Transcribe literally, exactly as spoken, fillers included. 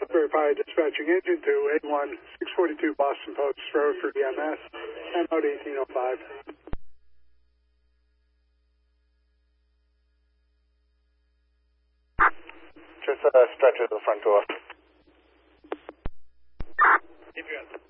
Verify dispatching engine to A one six forty-two Boston Post Road for E M S, M O D eighteen oh five. Just uh, stretch to the front door. Keep you